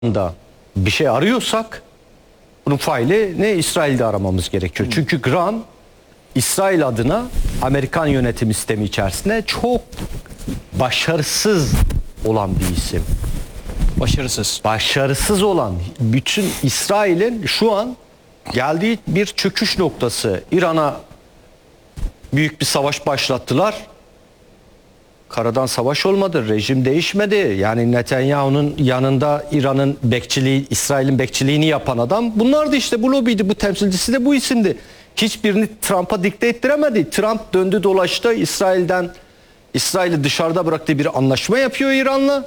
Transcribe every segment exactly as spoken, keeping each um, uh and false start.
da bir şey arıyorsak bunun faili ne İsrail'de aramamız gerekiyor. Hmm. Çünkü Graham İsrail adına Amerikan yönetim sistemi içerisinde çok başarısız olan bir isim. Başarısız. Başarısız olan, bütün İsrail'in şu an geldiği bir çöküş noktası. İran'a büyük bir savaş başlattılar. Karadan savaş olmadı, rejim değişmedi. Yani Netanyahu'nun yanında İran'ın bekçiliği, İsrail'in bekçiliğini yapan adam bunlardı işte, bu lobiydi, bu temsilcisi de bu isimdi. Hiçbirini Trump'a dikte ettiremedi. Trump döndü dolaştı, İsrail'den, İsrail'i dışarıda bıraktığı bir anlaşma yapıyor İran'la.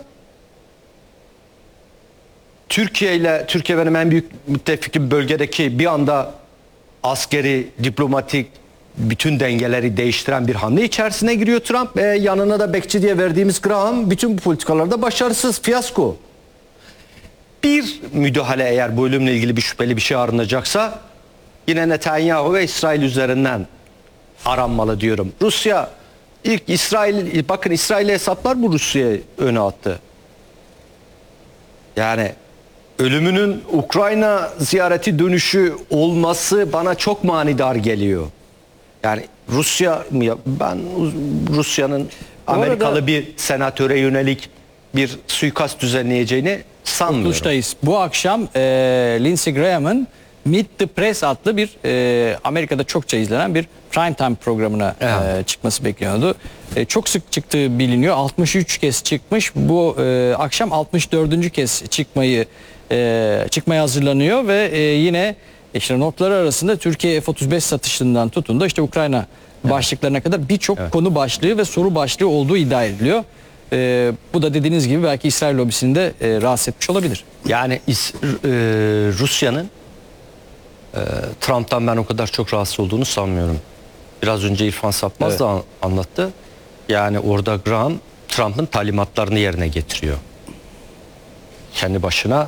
Türkiye ile, Türkiye benim en büyük müttefikim, bölgedeki bir anda askeri, diplomatik bütün dengeleri değiştiren bir hamle içerisine giriyor Trump. E, yanına da bekçi diye verdiğimiz Graham bütün bu politikalarda başarısız, fiyasko. Bir müdahale eğer bu ölümle ilgili bir şüpheli bir şey aranacaksa yine Netanyahu ve İsrail üzerinden aranmalı diyorum. Rusya ilk İsrail, bakın İsrail'e hesaplar bu Rusya'ya öne attı. Yani ölümünün Ukrayna ziyareti dönüşü olması bana çok manidar geliyor. Yani Rusya, ben Rusya'nın Amerikalı arada, bir senatöre yönelik bir suikast düzenleyeceğini sanmıyorum. Kurtuluştayız. Bu akşam e, Lindsey Graham'ın Meet the Press adlı bir e, Amerika'da çokça izlenen bir prime time programına evet. e, çıkması bekleniyordu. E, çok sık çıktığı biliniyor. altmış üç kez çıkmış. Bu e, akşam altmış dördüncü kez çıkmayı e, çıkmaya hazırlanıyor ve e, yine İşte notları arasında Türkiye F otuz beş satışından tutun da işte Ukrayna evet. başlıklarına kadar birçok evet. konu başlığı ve soru başlığı olduğu iddia ediliyor. Ee, bu da dediğiniz gibi belki İsrail lobisini de e, rahatsız etmiş olabilir. Yani İs, e, Rusya'nın e, Trump'tan ben o kadar çok rahatsız olduğunu sanmıyorum. Biraz önce İrfan Sapmaz evet. da anlattı. Yani orada Graham Trump'ın talimatlarını yerine getiriyor. Kendi başına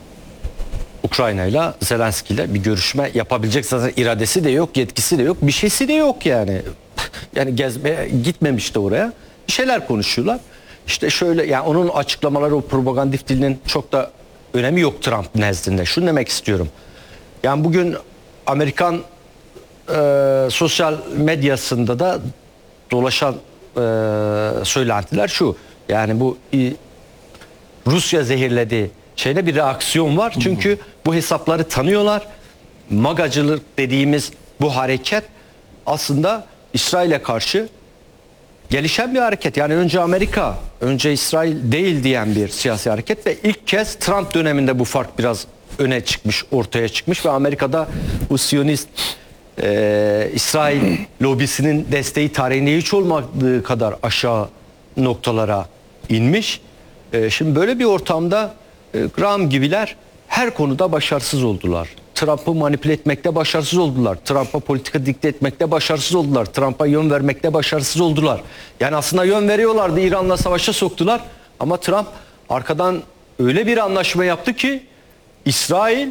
Ukrayna ile Zelenski ile bir görüşme yapabilecek zaten iradesi de yok, yetkisi de yok, bir şeysi de yok yani. Yani gezmeye gitmemiş de oraya. Bir şeyler konuşuyorlar. İşte şöyle, yani onun açıklamaları, o propagandif dilinin çok da önemi yok Trump nezdinde. Şunu demek istiyorum. Yani bugün Amerikan e, sosyal medyasında da dolaşan e, söylentiler şu. Yani bu e, Rusya zehirledi şeyde bir reaksiyon var. Çünkü bu hesapları tanıyorlar. Magacılık dediğimiz bu hareket aslında İsrail'e karşı gelişen bir hareket. Yani önce Amerika, önce İsrail değil diyen bir siyasi hareket ve ilk kez Trump döneminde bu fark biraz öne çıkmış, ortaya çıkmış ve Amerika'da bu Siyonist e, İsrail lobisinin desteği tarihinde hiç olmadığı kadar aşağı noktalara inmiş. E, şimdi böyle bir ortamda Graham gibiler her konuda başarısız oldular. Trump'ı manipüle etmekte başarısız oldular. Trump'a politika dikte etmekte başarısız oldular. Trump'a yön vermekte başarısız oldular. Yani aslında yön veriyorlardı, İran'la savaşa soktular. Ama Trump arkadan öyle bir anlaşma yaptı ki İsrail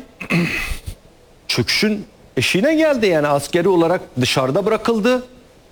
çöküşün eşiğine geldi. Yani askeri olarak dışarıda bırakıldı.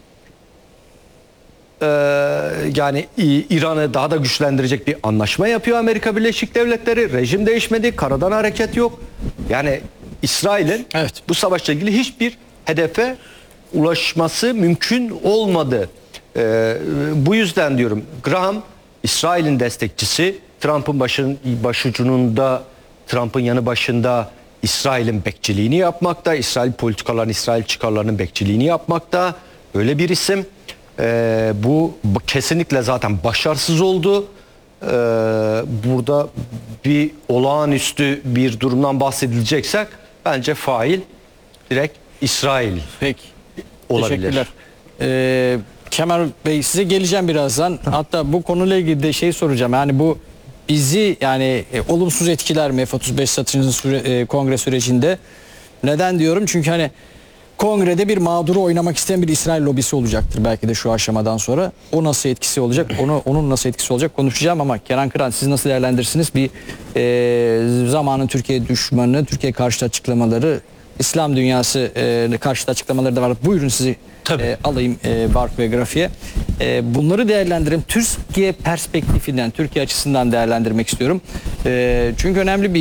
Ee, yani İran'ı daha da güçlendirecek bir anlaşma yapıyor Amerika Birleşik Devletleri. Rejim değişmedi, karadan hareket yok. Yani İsrail'in evet. bu savaşla ilgili hiçbir hedefe ulaşması mümkün olmadı. Ee, bu yüzden diyorum, Graham İsrail'in destekçisi, Trump'ın başın, başucununda, Trump'ın yanı başında İsrail'in bekçiliğini yapmakta, İsrail politikalarının, İsrail çıkarlarının bekçiliğini yapmakta. Öyle bir isim. Ee, bu, bu kesinlikle zaten başarısız oldu. Ee, burada bir olağanüstü bir durumdan bahsedilecekse bence fail direkt İsrail. Peki. Olabilir. Teşekkürler. Ee, Kemal Bey, size geleceğim birazdan. Hatta bu konuyla ilgili de şey soracağım. Yani bu bizi yani e, olumsuz etkiler mi F otuz beş satışının süre, e, kongre sürecinde? Neden diyorum? Çünkü hani kongrede bir mağduru oynamak isteyen bir İsrail lobisi olacaktır belki de şu aşamadan sonra. O nasıl etkisi olacak, onu onun nasıl etkisi olacak konuşacağım ama Kenan Kıran, siz nasıl değerlendirirsiniz? Bir e, zamanın Türkiye düşmanı, Türkiye karşıtı açıklamaları, İslam dünyası e, karşıtı açıklamaları da var. Buyurun sizi e, alayım e, Bark ve Grafi'ye. E, bunları değerlendirelim. Türkiye perspektifinden, Türkiye açısından değerlendirmek istiyorum. E, çünkü önemli bir